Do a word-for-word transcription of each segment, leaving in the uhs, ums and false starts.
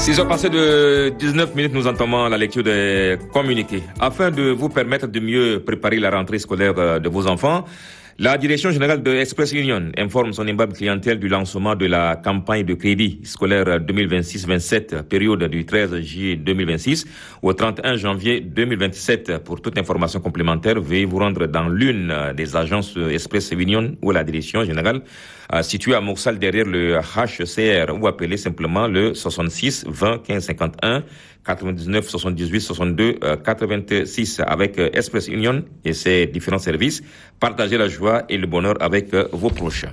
six heures passées de dix-neuf minutes, nous entamons la lecture des communiqués. Afin de vous permettre de mieux préparer la rentrée scolaire de vos enfants, la Direction générale de Express Union informe son immeuble clientèle du lancement de la campagne de crédit scolaire deux mille vingt-six vingt-sept, période du treize juillet deux mille vingt-six au trente et un janvier deux mille vingt-sept. Pour toute information complémentaire, veuillez vous rendre dans l'une des agences Express Union ou la Direction générale située à Moursal derrière le H C R ou appelez simplement le soixante-six vingt quinze cinquante-et-un quatre-vingt-dix-neuf soixante-dix-huit soixante-deux quatre-vingt-six avec Express Union et ses différents services. Partagez la joie et le bonheur avec vos proches.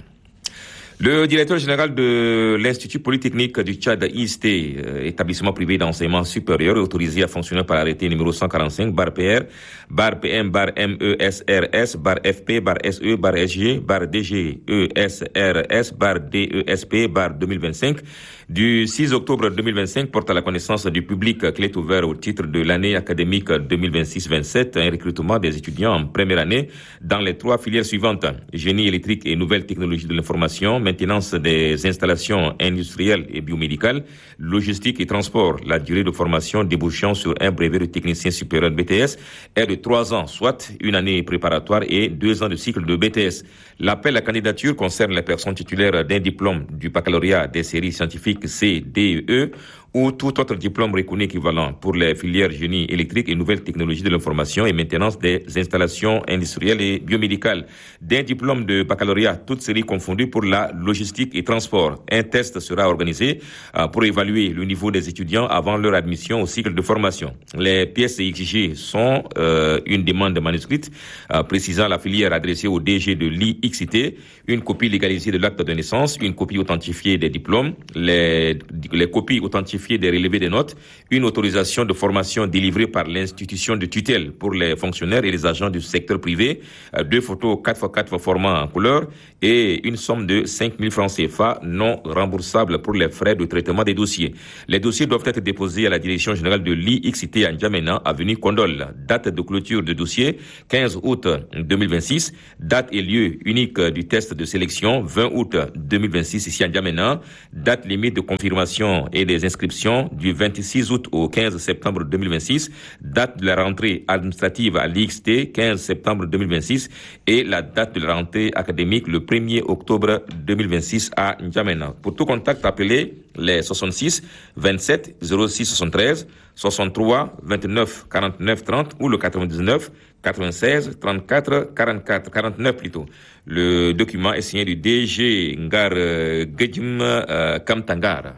Le directeur général de l'Institut Polytechnique du Tchad, I S T, établissement privé d'enseignement supérieur, autorisé à fonctionner par arrêté numéro cent quarante-cinq, barre P R, barre P M, barre M E S R S, barre F P, barre S E, barre S G, barre D G E S R S, barre D E S P, barre deux mille vingt-cinq, du six octobre deux mille vingt-cinq, porte à la connaissance du public qu'il est ouvert au titre de l'année académique deux mille vingt-six vingt-sept un recrutement des étudiants en première année dans les trois filières suivantes: génie électrique et nouvelles technologies de l'information, maintenance des installations industrielles et biomédicales, logistique et transport. La durée de formation débouchant sur un brevet de technicien supérieur B T S est de trois ans, soit une année préparatoire et deux ans de cycle de B T S. L'appel à candidature concerne les personnes titulaires d'un diplôme du baccalauréat des séries scientifiques C, D, E ou tout autre diplôme reconnu équivalent pour les filières génie électrique et nouvelles technologies de l'information et maintenance des installations industrielles et biomédicales. D'un diplôme de baccalauréat, toutes séries confondues pour la logistique et transport. Un test sera organisé euh, pour évaluer le niveau des étudiants avant leur admission au cycle de formation. Les pièces exigées sont euh, une demande manuscrite euh, précisant la filière adressée au D G de l'I X T, une copie légalisée de l'acte de naissance, une copie authentifiée des diplômes, les, les copies authentifiées des relevés des notes, une autorisation de formation délivrée par l'institution de tutelle pour les fonctionnaires et les agents du secteur privé, deux photos quatre par quatre format en couleur et une somme de cinq mille francs C F A non remboursable pour les frais de traitement des dossiers. Les dossiers doivent être déposés à la direction générale de l'I X T à N'Djamena, avenue Kondol. Date de clôture de dossier quinze août deux mille vingt-six. Date et lieu unique du test de sélection vingt août deux mille vingt-six ici à N'Djamena. Date limite de confirmation et des inscriptions du vingt-six août au quinze septembre deux mille vingt-six, date de la rentrée administrative à l'I X T quinze septembre deux mille vingt-six et la date de la rentrée académique le premier octobre deux mille vingt-six à N'Djamena. Pour tout contact, appelez les soixante-six vingt-sept zéro six soixante-treize, soixante-trois vingt-neuf quarante-neuf trente ou le quatre-vingt-dix-neuf quatre-vingt-seize trente-quatre quarante-quatre quarante-neuf plutôt. Le document est signé du D G Ngar Gedjim euh, Kamtangar.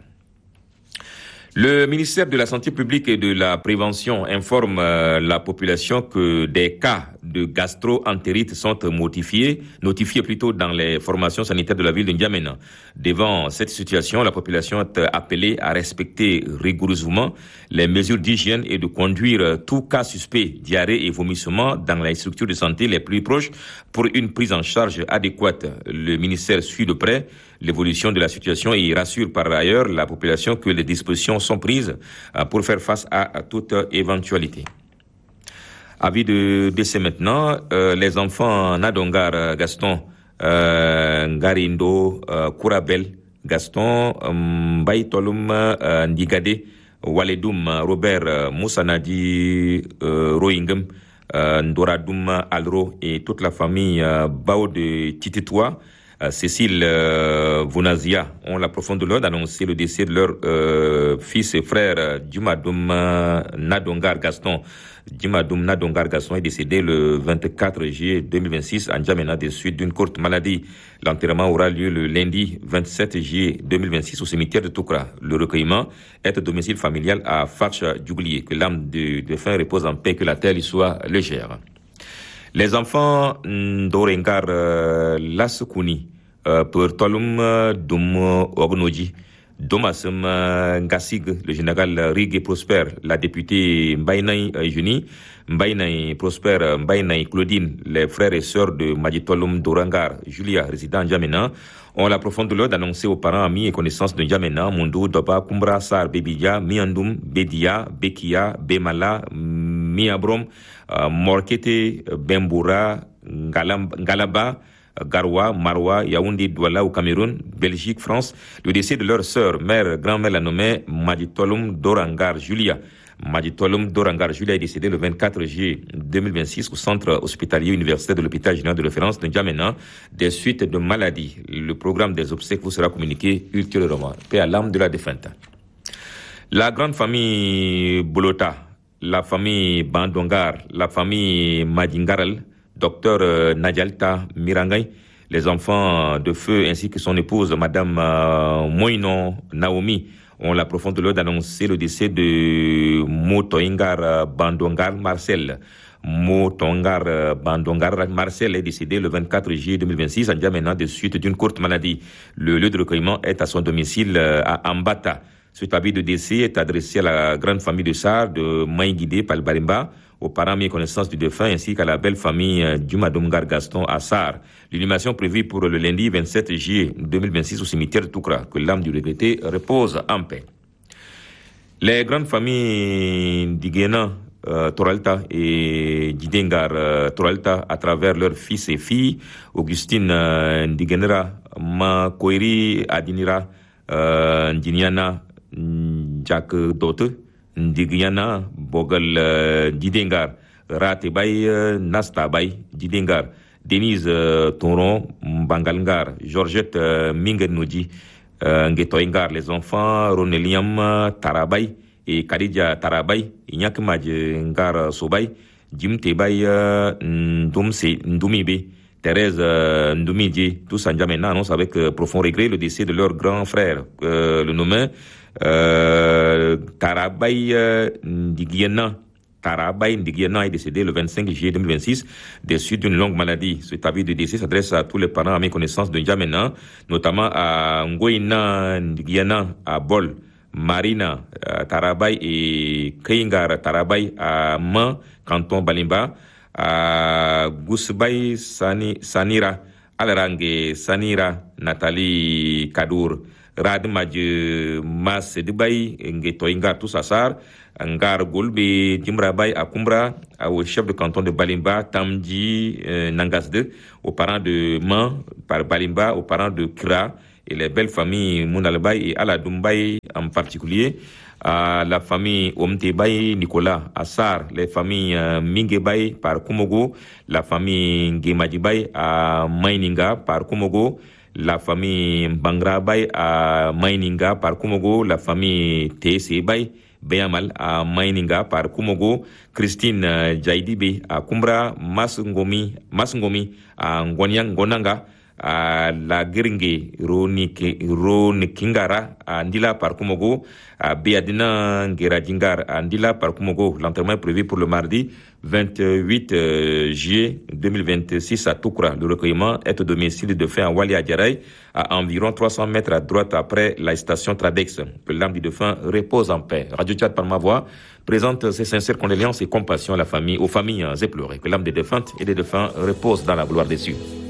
Le ministère de la Santé publique et de la Prévention informe euh, la population que des cas de gastro-entérite sont notifiés, notifiés plutôt dans les formations sanitaires de la ville de N'Djamena. Devant cette situation, la population est appelée à respecter rigoureusement les mesures d'hygiène et de conduire tout cas suspect, diarrhée et vomissement dans les structures de santé les plus proches pour une prise en charge adéquate. Le ministère suit de près l'évolution de la situation et rassure par ailleurs la population que les dispositions sont prises pour faire face à toute éventualité. Avis de décès maintenant, euh, les enfants Nadongar Gaston, euh, Ngarindo, euh, Kourabel, Gaston, Mbaïtolum, euh, Ndigade, Waledoum, Robert, euh, Moussanadi, euh, Rohingam, euh, Ndoradoum, Alro et toute la famille euh, Bao de Tititoua, Euh, Cécile euh, Vonazia ont la profonde douleur d'annoncer le décès de leur euh, fils et frère euh, Djumadoum euh, Nadongar Gaston. Djumadoum Nadongar Gaston est décédé le vingt-quatre juillet deux mille vingt-six à N'Djamena des suites d'une courte maladie. L'enterrement aura lieu le lundi vingt-sept juillet deux mille vingt-six au cimetière de Toukra. Le recueillement est au domicile familial à Facha Djouglié. Que l'âme du défunt repose en paix, que la terre lui soit légère. Les enfants d'Orengar euh, Lasukuni, euh, pour Tolum Dum Ognoji, Domasem Ngassig, le général Rigue Prosper, la députée Mbaïnaï Juni, Mbaïnaï Prosper, Mbaïnaï Claudine, les frères et sœurs de Madjitolum d'Orengar, Julia, résident en N'Djamena, ont la profonde douleur d'annoncer aux parents, amis et connaissances de N'Djamena, Mondou, Doba, Kumbra, Sar, Bebidia, Miandoum, Bedia, Bekia, Bemala, Miabrom, Uh, Morkete, Bemboura, Ngalam, Ngalaba, Garoua, Maroua, Yaoundé, Douala au Cameroun, Belgique, France, le décès de leur sœur, mère, grand-mère la nommée Maditolum Dorangar Julia. Maditolum Dorangar Julia est décédée le vingt-quatre juillet deux mille vingt-six au centre hospitalier universitaire de l'hôpital général de référence de N'Djamena des suites de maladies. Le programme des obsèques vous sera communiqué ultérieurement. Paix à l'âme de la défunte. La grande famille Bolota, la famille Bandongar, la famille Madingaral, docteur euh, Nadjalta Mirangay, les enfants de feu ainsi que son épouse, Madame euh, Moïnon Naomi, ont la profonde douleur d'annoncer le décès de Motoingar Bandongar Marcel. Motongar Bandongar Marcel est décédé le vingt-quatre juillet deux mille vingt-six à N'Djamena de suite d'une courte maladie. Le lieu de recueillement est à son domicile à Ambata. Cet avis de décès est adressé à la grande famille de Sar de Maïguidé Palbarimba, aux parents mis connaissance du défunt ainsi qu'à la belle famille Djumadomgar Gaston à Sar. L'inhumation prévue pour le lundi vingt-sept juillet deux mille vingt-six au cimetière de Toukra. Que l'âme du regretté repose en paix. Les grandes familles d'Iguéna, euh, Toralta et Didengar euh, Toralta, à travers leurs fils et filles, Augustine euh, Ndigenera, Makoiri Adinira, euh, Ndiniana, Jack Dote, Ndigiana, Bogal euh, Didengar, Ratebay, euh, Nastabay, Didengar, Denise euh, Toron, Mbangalngar, Georgette euh, Mingenouji, euh, Ngetoingar, les enfants, Roneliam Tarabay et Kadidja Tarabay, Inyakmaj Ngar Sobay, Jim Tebay, euh, Ndoumse, Ndoumibe, Thérèse euh, Ndoumidji, tous en N'Djamena annoncent avec euh, profond regret le décès de leur grand frère, euh, le nommé euh, Tarabay euh, Ndigiena. Tarabay Ndigiena est décédé le vingt-cinq juillet deux mille vingt-six des suites d'une longue maladie. Cet avis de décès s'adresse à tous les parents à mes connaissances de N'Djamena, notamment à Ngoïna Ndigiena, à Bol, Marina à Tarabay et Keingar Tarabay à Man, canton Balimba, à Gousbay Sani, Sanira, Alarange Sanira, Nathalie Kadour, Radmadje Mas Dubay, Ngetoinga Tousassar, Ngar Golbe Dimrabay à Kumbra, au chef de canton de Balimba, Tamji euh, Nangasde, aux parents de Man par Balimba, aux parents de Kra, et les belles familles Mounalbay et Aladoumbaye en particulier, à la famille Omtebay Nicolas Assar, les familles euh, Mingebay par Kumogo, la famille Ngemadibay à Maininga par Kumogo, la famille Bangrabay à Maininga par Kumogo, la famille Tsebay Beyamal à Maininga par Kumogo, Christine euh, Jaidibe à Kumbra, Masngomi, Masngomi à Ngonyang Ngonanga, à la Geringue Roni Kingara à Ndila par Kumogo, à Beadina Ngeradingar à Ndila par Kumogo. L'enterrement est prévu pour le mardi vingt-huit juillet deux mille vingt-six à Toukra. Le recueillement est au domicile de fin à Wali Adjaraï, à environ trois cents mètres à droite après la station Tradex. Que l'âme du défunt repose en paix. Radio Tchad par ma voix présente ses sincères condoléances et compassion à la famille, aux familles éplorées. Que l'âme des défuntes et des défunts repose dans la gloire des cieux.